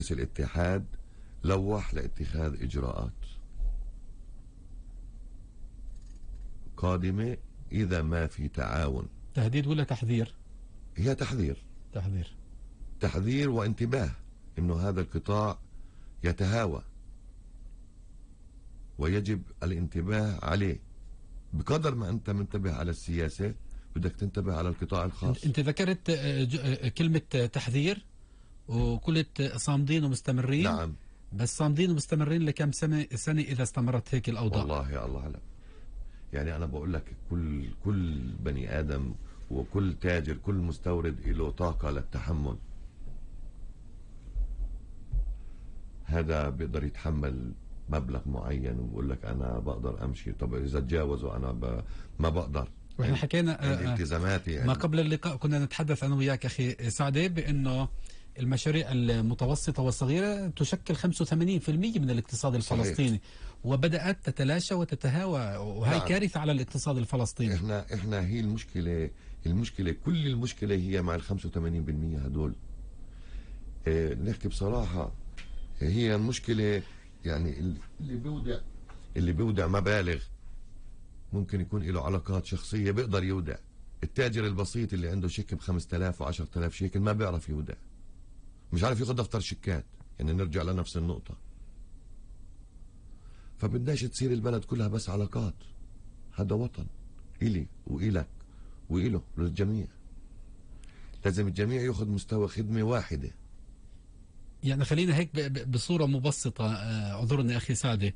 الاتحاد لوح لاتخاذ إجراءات قادمة إذا ما في تعاون. تهديد ولا تحذير؟ هي تحذير. تحذير وانتباه إنه هذا القطاع يتهاوى ويجب الانتباه عليه. بقدر ما أنت منتبه على السياسة بدك تنتبه على القطاع الخاص. أنت ذكرت كلمة تحذير وقلت صامدين ومستمرين. نعم، بس صامدين ومستمرين لكم سنة إذا استمرت هيك الأوضاع؟ والله يا الله أعلم. يعني أنا بقول لك كل بني آدم وكل تاجر كل مستورد له طاقة للتحمل. هذا بيقدر يتحمل مبلغ معين وبقول لك أنا بقدر أمشي. طب إذا تجاوزوا أنا ما بقدر. واحنا حكينا التزاماتي ما قبل اللقاء كنا نتحدث أنا وياك أخي سعدي بأنه المشاريع المتوسطة والصغيرة تشكل 85% من الاقتصاد الفلسطيني. صحيح. وبدأت تتلاشى وتتهاوى وهي نعم. كارثة على الاقتصاد الفلسطيني. احنا هي المشكلة كل المشكلة هي مع 85% هدول. نحكي بصراحة هي المشكلة. يعني اللي بيودع مبالغ ممكن يكون له علاقات شخصية بيقدر يودع. التاجر البسيط اللي عنده شيك ب5000 و10000 شيكل ما بيعرف يودع، مش عارف ياخد دفتر شيكات. يعني نرجع لنفس النقطة. فبدناش تصير البلد كلها بس علاقات. هذا وطن إلي وإلك وإله للجميع. لازم الجميع ياخذ مستوى خدمة واحدة. يعني خلينا هيك بصورة مبسطة، اعذرني أخي سعدي،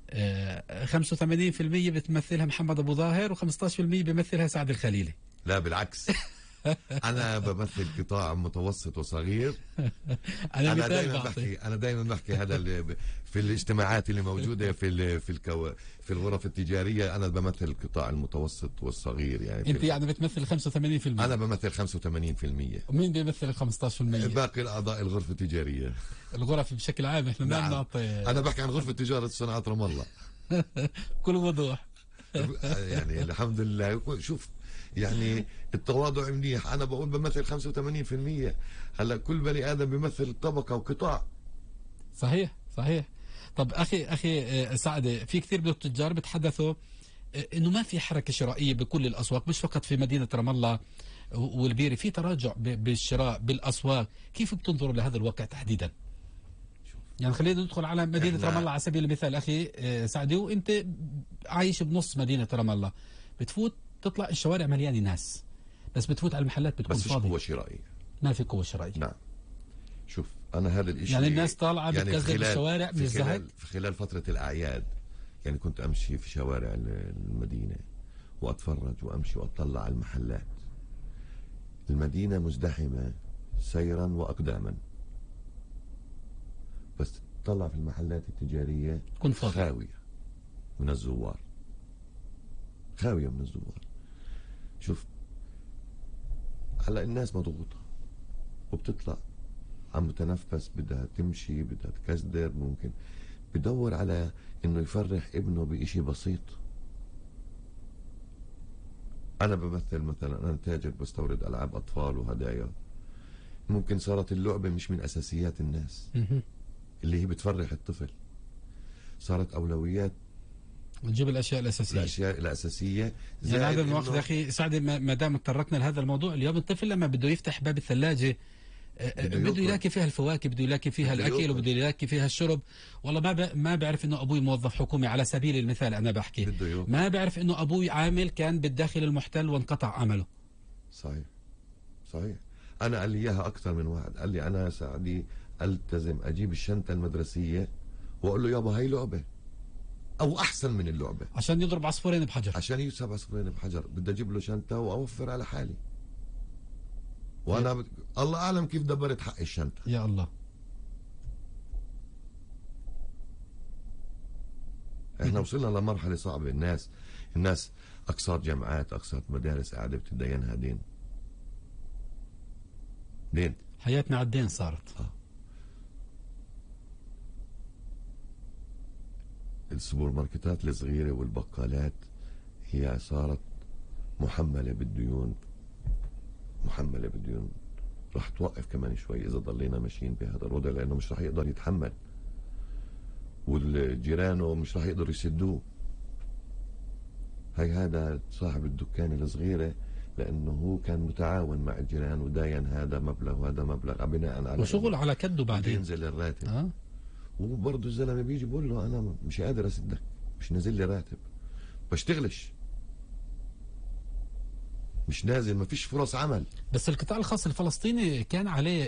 85% بتمثلها محمد أبو ظاهر و15% بيمثلها سعد الخليلي. لا بالعكس. أنا بمثل قطاع متوسط وصغير. أنا دائما بحكي هذا في الاجتماعات اللي موجودة في الغرف التجارية. أنا بمثل القطاع المتوسط والصغير. يعني أنت يعني بتمثل 85%. أنا بمثل 85%. ومين بيمثل ال 15%؟ باقي الأعضاء الغرفة التجارية. الغرف بشكل عام احنا ما بنعطي. أنا بحكي عن غرفة تجارة صناعة رام الله. كل وضوح. يعني الحمد لله. شوف يعني التواضع منيح. انا بقول بمثل 85%. هلا كل بني ادم بيمثل طبقه وقطاع. صحيح. طب اخي سعد، في كثير من التجار بتحدثوا انه ما في حركه شرائيه بكل الاسواق، مش فقط في مدينه رام الله والبيري، في تراجع بالشراء بالاسواق. كيف بتنظروا لهذا الواقع تحديدا؟ يعني خلينا ندخل على مدينه رام الله على سبيل المثال اخي سعدي، وانت عايش بنص مدينه رام الله، بتفوت تطلع الشوارع مليانه ناس، بس بتفوت على المحلات بتكون فاضيه. بس مش قوه شرائيه. ما في قوه شرائيه. نعم. شوف انا هذا الشيء يعني الناس طالعه يعني بتكذب بالشوارع من الزهق. في خلال فتره الاعياد يعني كنت امشي في شوارع المدينه واتفرج وامشي واطلع على المحلات. المدينه مزدحمه سيرا واقداما، بس تطلع في المحلات التجاريه تكون فاضيه، خاويه من الزوار. خاويه من الزوار. شوف هلا الناس مضغوطه وبتطلع عم تنفس، بدها تمشي، بدها تكسدر، ممكن بدور على انه يفرح ابنه بإشي بسيط. انا بمثل مثلا انا تاجر بستورد العاب اطفال وهدايا. ممكن صارت اللعبه مش من اساسيات الناس اللي هي بتفرح الطفل، صارت اولويات وتجيب الاشياء الاساسيه. يعني هذا المواقف يا اخي سعد، ما دام تطرقنا لهذا الموضوع، اليوم الطفل لما بده يفتح باب الثلاجه بده يلاقي فيها الفواكه، بده يلاقي فيها الاكل، وبده يلاقي فيها الشرب. والله ما بعرف انه ابوي موظف حكومي على سبيل المثال، انا بحكي ما بعرف انه ابوي عامل كان بالداخل المحتل وانقطع عمله. صحيح. انا قال لي اياها اكثر من واحد. قال لي انا سعدي التزم اجيب الشنطه المدرسيه واقول له يابا هي لعبه او احسن من اللعبه، عشان يضرب عصفورين بحجر. عشان يكسب عصفورين بحجر. بدي اجيب له شنطه واوفر على حالي. وانا الله اعلم كيف دبرت حق الشنطه. يا الله. احنا وصلنا لمرحله صعبه. الناس اقساط جامعات، اقساط مدارس قاعده بتدينها دين. حياتنا على الدين صارت. السوبر ماركتات الصغيره والبقالات هي صارت محمله بالديون راح توقف كمان شوي إذا ضلينا ماشيين بهذا الوضع، لأنه مش راح يقدر يتحمل، والجيرانه مش راح يقدروا يسدوه. هذا صاحب الدكان الصغيرة، لأنه هو كان متعاون مع الجيران وداين هذا مبلغ وهذا مبلغ بناء على وشغل على كده بعدين ينزل الراتب. وبرضه الزلمة بيجي بقول له أنا مش قادر أسدك، مش نازل لي راتب، بشتغلش، مش نازل، ما فيش فرص عمل. بس القطاع الخاص الفلسطيني كان عليه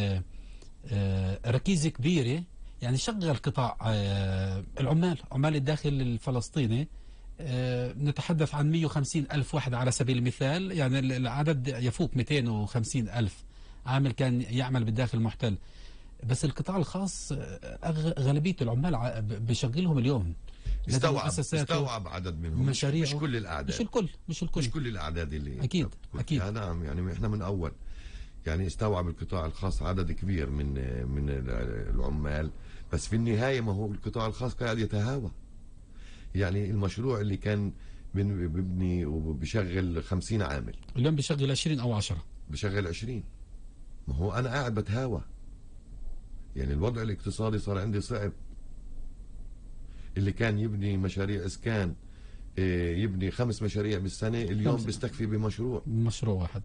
ركيزة كبيرة، يعني شغل قطاع عمال الداخل الفلسطيني. نتحدث عن 150 ألف واحد على سبيل المثال، يعني العدد يفوق 250 ألف عامل كان يعمل بالداخل المحتل. بس القطاع الخاص غالبية العمال بشغلهم اليوم. استوعب عدد منهم، مش كل الأعداد، مش كل الأعداد اللي أكيد نعم. يعني إحنا من أول يعني استوعب القطاع الخاص عدد كبير من العمال، بس في النهاية ما هو القطاع الخاص قاعد يتهاوى. يعني المشروع اللي كان ببني وبشغل 50 عامل اليوم بشغل 20 أو 10، بشغل 20. ما هو أنا قاعد بتهاوى، يعني الوضع الاقتصادي صار عندي صعب. اللي كان يبني مشاريع إسكان، يبني 5 مشاريع بالسنة، اليوم بيستكفي بمشروع واحد.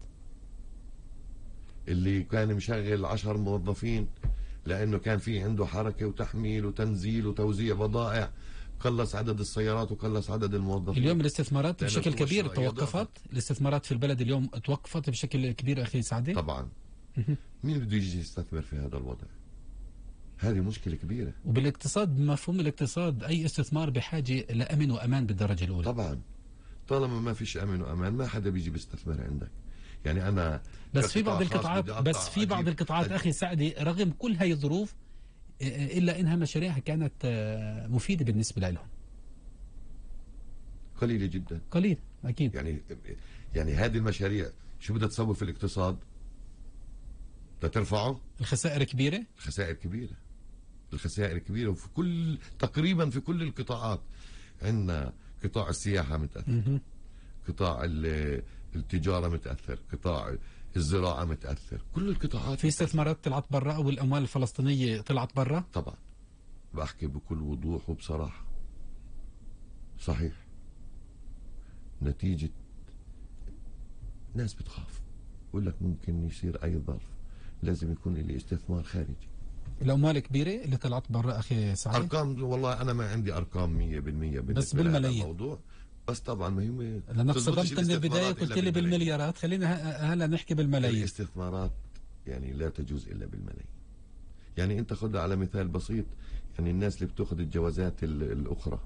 اللي كان مشغل 10 موظفين لأنه كان في عنده حركة وتحميل وتنزيل وتوزيع بضائع، قلص عدد السيارات وقلص عدد الموظفين. اليوم الاستثمارات بشكل كبير توقفت، الاستثمارات في البلد اليوم توقفت بشكل كبير أخي سعدي. طبعا مين بده يجي يستثمر في هذا الوضع؟ هذه مشكلة كبيرة. وبالاقتصاد، بمفهوم الاقتصاد، أي استثمار بحاجة لأمن وأمان بالدرجة الأولى. طبعا طالما ما فيش أمن وأمان ما حدا بيجي بيستثمر عندك. يعني أنا بس في بعض القطاعات أخي سعدي رغم كل هاي الظروف إلا إنها مشاريعها كانت مفيدة بالنسبة لهم. قليلة جدا، قليل أكيد. يعني هذه المشاريع شو بدها تسوي في الاقتصاد؟ ترفعه؟ الخسائر كبيرة، الخسائر كبيرة وفي تقريبا في كل القطاعات. عندنا قطاع السياحة متأثر، قطاع التجارة متأثر، قطاع الزراعة متأثر، كل القطاعات. في استثمارات طلعت برا أو الأموال الفلسطينية طلعت برا؟ طبعا بحكي بكل وضوح وبصراحة، صحيح. نتيجة ناس بتخاف، بقول لك ممكن يصير أي ظرف، لازم يكون لي استثمار خارجي. الأموال كبيرة اللي طلعت برا أخي سعيد؟ أرقام والله أنا ما عندي أرقام 100% بس بالملايين الموضوع. بس طبعا ما هي لأنك صدمت من البداية قلت لي بالمليارات، خلينا هلا نحكي بالملايين. الاستثمارات يعني لا تجوز إلا بالملايين. يعني أنت خذها على مثال بسيط، يعني الناس اللي بتأخذ الجوازات الأخرى،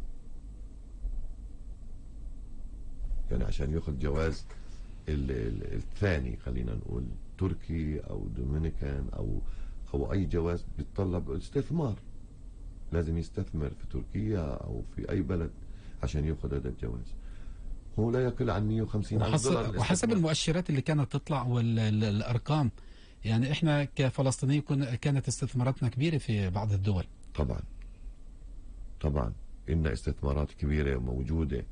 يعني عشان يأخذ جواز الثاني خلينا نقول تركي أو دومينيكان أو أي جواز بيتطلب استثمار، لازم يستثمر في تركيا أو في أي بلد عشان يأخذ هذا الجواز. هو لا يقل عن 150 ألف دولار. وحسب المؤشرات اللي كانت تطلع والأرقام، يعني إحنا كفلسطينيين كانت استثماراتنا كبيرة في بعض الدول. طبعا إن استثمارات كبيرة موجودة،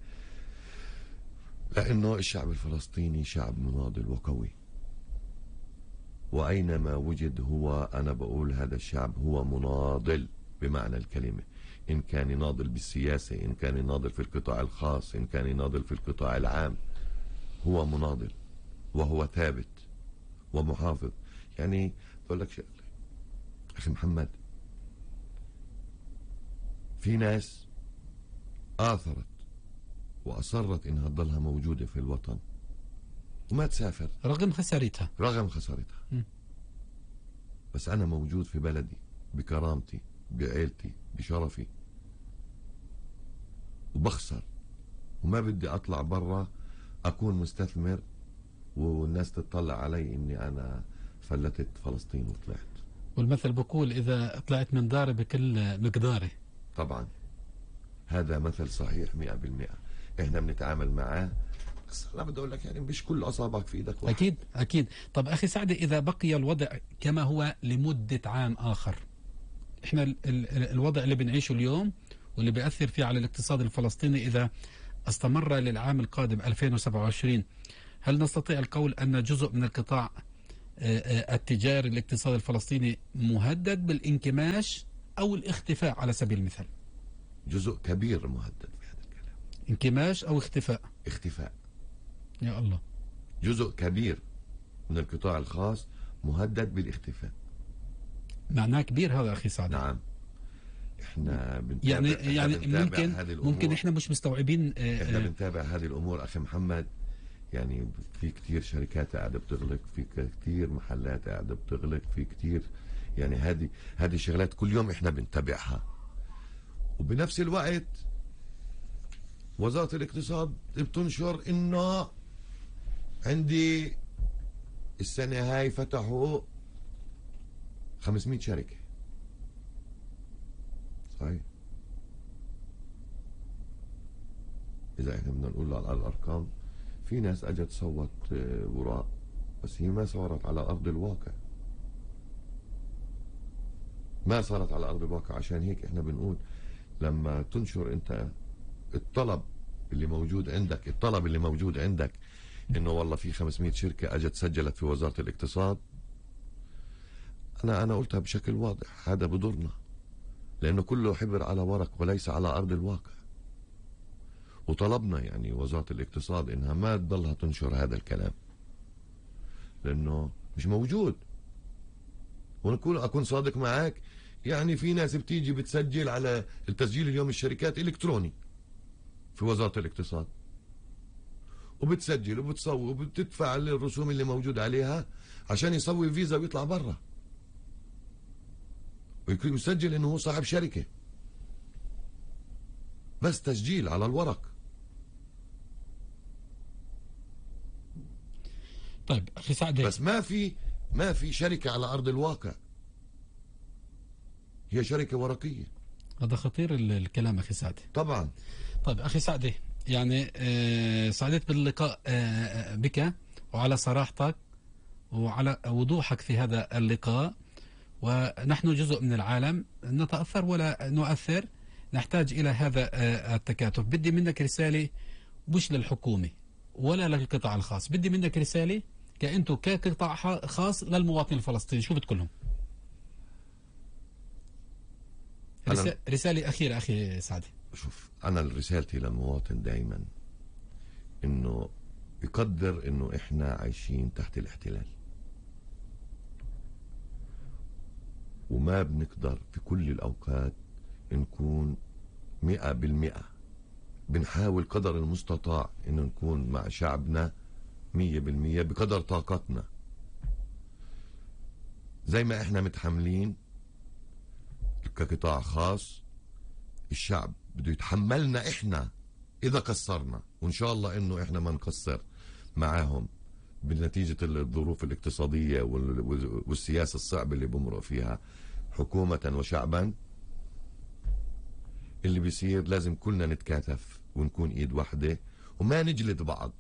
لأنه الشعب الفلسطيني شعب مناضل وقوي، وأينما وجد هو، أنا بقول هذا الشعب هو مناضل بمعنى الكلمة، إن كان يناضل بالسياسة، إن كان يناضل في القطاع الخاص، إن كان يناضل في القطاع العام، هو مناضل وهو ثابت ومحافظ. يعني بقول لك شغله أخي محمد، في ناس آثرت وأصرت إنها تضلها موجودة في الوطن وما تسافر رغم خسارتها. بس أنا موجود في بلدي بكرامتي بعيلتي بشرفي، وبخسر وما بدي أطلع برا أكون مستثمر والناس تطلع علي إني أنا فلتت فلسطين وطلعت. والمثل بقول إذا طلعت من داري بكل مقداري. طبعا هذا مثل صحيح 100%. إحنا بنتعامل معاه، بس أنا بدي أقول لك يعني مش كل أصابعك في إيدك واحد. أكيد. طب أخي سعد، إذا بقي الوضع كما هو لمدة عام آخر، إحنا الوضع اللي بنعيشه اليوم واللي بيأثر فيه على الاقتصاد الفلسطيني إذا استمر للعام القادم 2027، هل نستطيع القول أن جزء من القطاع التجاري الاقتصادي الفلسطيني مهدد بالانكماش أو الاختفاء على سبيل المثال؟ جزء كبير مهدد في هذا الكلام. انكماش أو اختفاء؟ اختفاء. يا الله. جزء كبير من القطاع الخاص مهدد بالاختفاء. معناه كبير هذا أخي سعد. نعم. احنا بنتابع يعني ممكن احنا مش مستوعبين. احنا بنتابع هذه الامور اخي محمد. يعني في كتير شركات قاعده بتغلق، في كتير محلات قاعده بتغلق، في كتير، يعني هذه الشغلات كل يوم احنا بنتابعها. وبنفس الوقت وزارة الاقتصاد بتنشر انه عندي السنة هاي فتحوا 500 شركة. صحيح. إذا إحنا بدنا نقول على الأرقام، في ناس أجت تصوت وراء، بس هي ما صارت على أرض الواقع. ما صارت على أرض الواقع. عشان هيك إحنا بنقول لما تنشر أنت الطلب اللي موجود عندك إنه والله في 500 شركة أجت سجلت في وزارة الاقتصاد، أنا قلتها بشكل واضح، هذا بضرنا، لأنه كله حبر على ورق وليس على أرض الواقع. وطلبنا يعني وزارة الاقتصاد إنها ما تضلها تنشر هذا الكلام لأنه مش موجود. أكون صادق معك، يعني في ناس بتيجي بتسجل على التسجيل اليوم الشركات إلكتروني في وزارة الاقتصاد، وبتسجل وبتصوي وبتدفع الرسوم اللي موجود عليها عشان يسوي فيزا ويطلع برا، ويكون مسجل انه هو صاحب شركة، بس تسجيل على الورق. طيب اخي سعد، بس ما في شركة على ارض الواقع، هي شركة ورقية. هذا خطير الكلام اخي سعد. طبعا. طيب اخي سعد، يعني سعدت باللقاء بك وعلى صراحتك وعلى وضوحك في هذا اللقاء. ونحن جزء من العالم، نتأثر ولا نؤثر، نحتاج إلى هذا التكاتف. بدي منك رسالة مش للحكومة ولا للقطاع الخاص، بدي منك رسالة كأنتو كقطاع خاص للمواطن الفلسطيني. شو بتقول لهم؟ رسالة أخيرة أخي سعد. شوف، أنا رسالتي للمواطن دائما إنه يقدر إنه إحنا عايشين تحت الاحتلال، وما بنقدر في كل الأوقات نكون 100%. بنحاول قدر المستطاع إنه نكون مع شعبنا 100% بقدر طاقتنا، زي ما إحنا متحملين كقطاع خاص. الشعب بده يتحملنا إحنا إذا قصرنا، وإن شاء الله إنه إحنا ما نقصر معاهم بنتيجة الظروف الاقتصادية والسياسة الصعبة اللي بمرق فيها حكومة وشعبا. اللي بيصير لازم كلنا نتكاتف ونكون ايد واحدة وما نجلد بعض،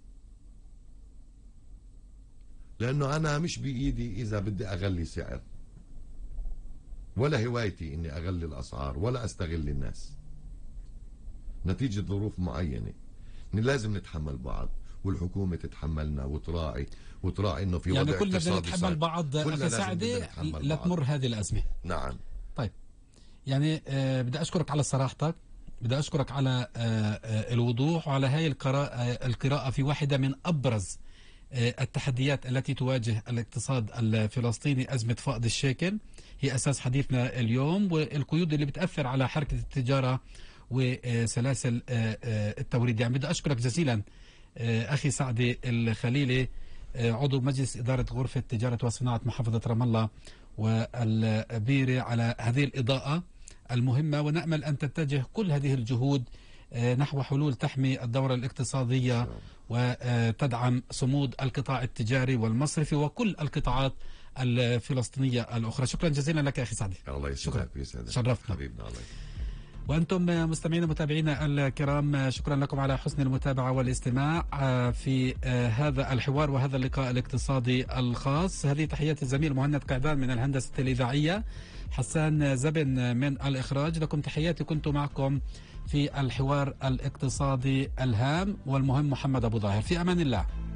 لانه انا مش بايدي اذا بدي اغلي سعر، ولا هوايتي اني اغلي الاسعار ولا استغل الناس نتيجة ظروف معينة. لازم نتحمل بعض، والحكومة تتحملنا وتراعي انه في يعني وضع كلنا بدنا اقتصادي نتحمل بعض اخي سعدي لتمر هذه الازمة. نعم. طيب يعني بدي اشكرك على صراحتك، بدي اشكرك على الوضوح وعلى هاي القراءة في واحدة من ابرز التحديات التي تواجه الاقتصاد الفلسطيني. أزمة فقد الشيكل هي أساس حديثنا اليوم، والقيود اللي بتأثر على حركة التجارة وسلاسل التوريد. يعني بدي أشكرك جزيلا أخي سعدي الخليلي، عضو مجلس إدارة غرفة تجارة وصناعة محافظة رام الله والبيرة، على هذه الإضاءة المهمة. ونأمل أن تتجه كل هذه الجهود نحو حلول تحمي الدورة الاقتصادية وتدعم صمود القطاع التجاري والمصرفي وكل القطاعات الفلسطينية الأخرى. شكرا جزيلا لك أخي سعدي. الله يسعدك ويسعدك، شرفتنا حبيبنا. الله يسعدك. وأنتم مستمعين متابعينا الكرام، شكرا لكم على حسن المتابعة والاستماع في هذا الحوار وهذا اللقاء الاقتصادي الخاص. هذه تحيات الزميل مهند قعدان من الهندسة الإذاعية، حسان زبن من الإخراج. لكم تحياتي، كنت معكم في الحوار الاقتصادي الهام والمهم محمد أبو ظاهر. في أمان الله.